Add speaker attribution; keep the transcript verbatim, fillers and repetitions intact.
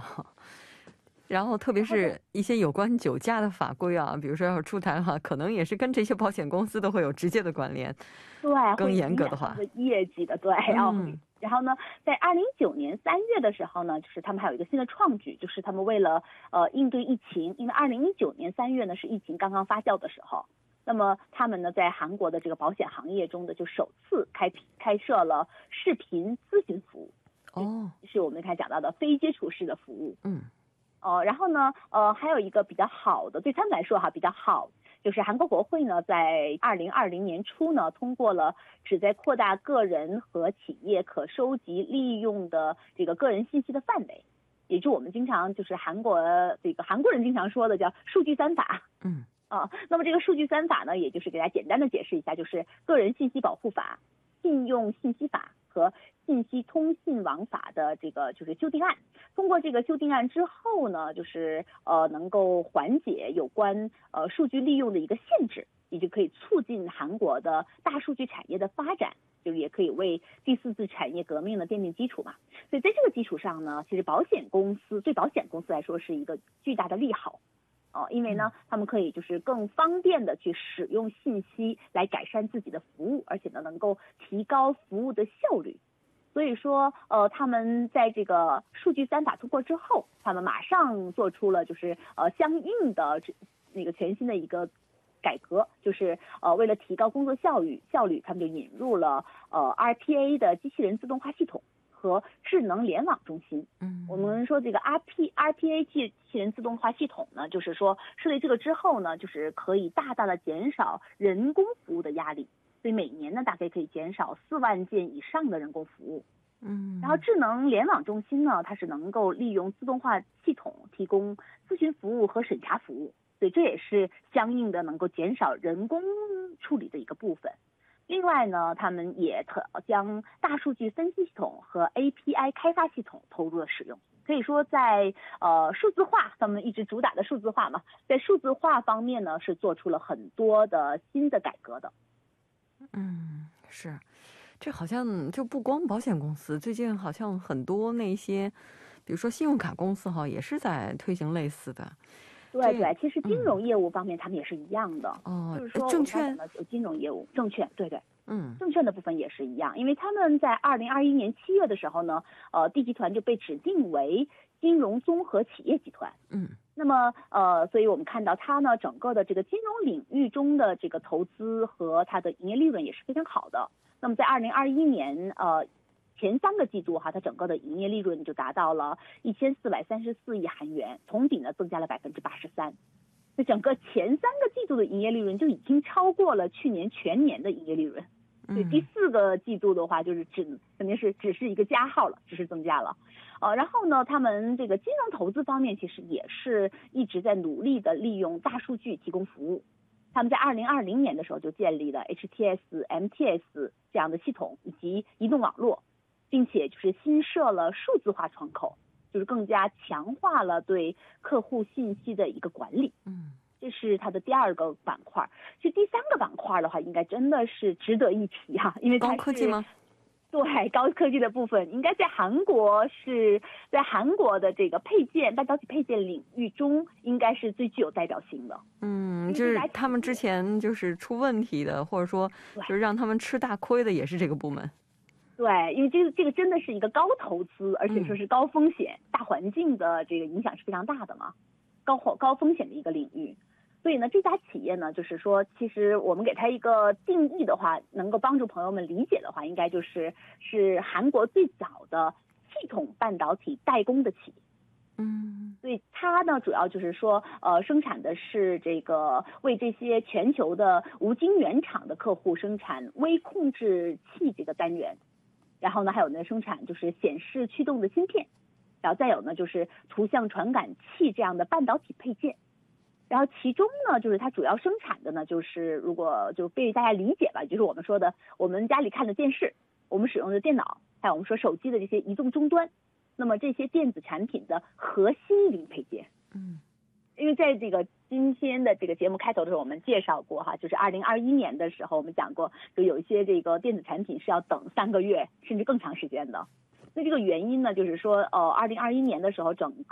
Speaker 1: 然后特别是一些有关酒驾的法规啊，比如说要是出台的话，可能也是跟这些保险公司都会有直接的关联。
Speaker 2: 对，
Speaker 1: 更
Speaker 2: 会
Speaker 1: 严格的话，
Speaker 2: 影响他们的业绩的，对。然后
Speaker 1: 嗯，
Speaker 2: 然后呢，在二零一九年三月的时候呢，就是他们还有一个新的创举，就是他们为了呃应对疫情，因为二零一九年三月呢是疫情刚刚发酵的时候，那么他们呢在韩国的这个保险行业中的就首次开开设了视频咨询服务。
Speaker 1: 哦，
Speaker 2: 是我们刚才讲到的非接触式的服务。
Speaker 1: 嗯，
Speaker 2: 呃，然后呢，呃，还有一个比较好的，对他们来说哈比较好，就是韩国国会呢在二零二零年初呢通过了旨在扩大个人和企业可收集利用的这个个人信息的范围，也就是我们经常就是韩国这个韩国人经常说的叫数据三法。
Speaker 1: 嗯，
Speaker 2: 啊，那么这个数据三法呢，也就是给大家简单的解释一下，就是个人信息保护法、信用信息法和信息通信网法的这个就是修订案。通过这个修订案之后呢，就是呃能够缓解有关呃数据利用的一个限制，也就可以促进韩国的大数据产业的发展，就是也可以为第四次产业革命的奠定基础嘛。所以在这个基础上呢，其实保险公司对保险公司来说是一个巨大的利好。哦，因为呢，他们可以就是更方便的去使用信息来改善自己的服务，而且呢，能够提高服务的效率。所以说，呃，他们在这个数据三法通过之后，他们马上做出了就是呃相应的这那个全新的一个改革，就是呃为了提高工作效率效率，他们就引入了呃 R P A 的机器人自动化系统和智能联网中心。
Speaker 1: 嗯，
Speaker 2: 我们说这个 R P R P A 机器人自动化系统呢，就是说设立这个之后呢，就是可以大大的减少人工服务的压力，所以每年呢大概可以减少四万件以上的人工服务。
Speaker 1: 嗯，
Speaker 2: 然后智能联网中心呢，它是能够利用自动化系统提供咨询服务和审查服务，所以这也是相应的能够减少人工处理的一个部分。另外呢，他们也特将大数据分析系统和 A P I 开发系统投入了使用。可以说在呃数字化，他们一直主打的数字化嘛，在数字化方面呢是做出了很多的新的改革的。
Speaker 1: 嗯，是。这好像就不光保险公司，最近好像很多那些比如说信用卡公司哈也是在推行类似的。
Speaker 2: 对对，其实金融业务方面他们也是一样的。
Speaker 1: 哦，
Speaker 2: 就是说
Speaker 1: 证券
Speaker 2: 的有金融业务，证券，对对，
Speaker 1: 嗯，
Speaker 2: 证券的部分也是一样，因为他们在二零二一年七月的时候呢，呃，D集团就被指定为金融综合企业集团。
Speaker 1: 嗯，
Speaker 2: 那么呃，所以我们看到它呢，整个的这个金融领域中的这个投资和它的营业利润也是非常好的。那么在二零二一年呃前三个季度哈，它整个的营业利润就达到了一千四百三十四亿韩元，同比呢增加了百分之八十三。那整个前三个季度的营业利润就已经超过了去年全年的营业利润。对，第四个季度的话，就是只肯定是只是一个加号了，只是增加了。呃，然后呢，他们这个金融投资方面其实也是一直在努力的利用大数据提供服务。他们在二零二零年的时候就建立了 H T S、M T S 这样的系统以及移动网络，并且就是新设了数字化窗口，就是更加强化了对客户信息的一个管理。
Speaker 1: 嗯，
Speaker 2: 这是它的第二个板块。其实第三个板块的话，应该真的是值得一提啊，因为它是
Speaker 1: 高科技吗？
Speaker 2: 对，高科技的部分应该在韩国是在韩国的这个配件半导体配件领域中应该是最具有代表性的。
Speaker 1: 嗯，就是他们之前就是出问题的，或者说就是让他们吃大亏的也是这个部门。
Speaker 2: 对，因为这个这个真的是一个高投资，而且说是高风险、嗯、大环境的这个影响是非常大的嘛，高高风险的一个领域。所以呢，这家企业呢，就是说，其实我们给它一个定义的话，能够帮助朋友们理解的话，应该就是是韩国最早的系统半导体代工的企业。
Speaker 1: 嗯，
Speaker 2: 所以它呢，主要就是说，呃，生产的是这个为这些全球的无晶圆厂的客户生产微控制器这个单元，然后呢，还有呢，生产就是显示驱动的芯片，然后再有呢，就是图像传感器这样的半导体配件。然后其中呢，就是它主要生产的呢，就是如果就便于大家理解吧，就是我们说的我们家里看的电视，我们使用的电脑，还有我们说手机的这些移动终端，那么这些电子产品的核心零配件。
Speaker 1: 嗯，
Speaker 2: 因为在这个今天的这个节目开头的时候，我们介绍过哈，就是二零二一年的时候，我们讲过，就有一些这个电子产品是要等三个月甚至更长时间的。那这个原因呢，就是说，呃，二零二一年的时候，整个